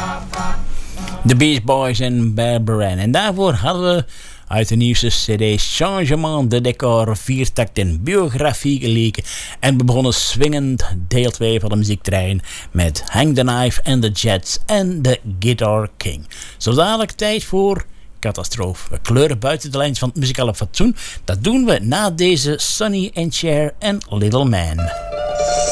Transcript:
The Beach Boys en Barbara Ann. En daarvoor hadden we uit de nieuwste cd Changement de Decor, 4-takt en biografie geleken. En we begonnen swingend deel 2 van de muziektrein met Hang the Knife en The Jets en The Guitar King. Zo dadelijk tijd voor catastrofe. We kleuren buiten de lijns van het muzikale fatsoen. Dat doen we na deze Sonny and Cher en Little Man.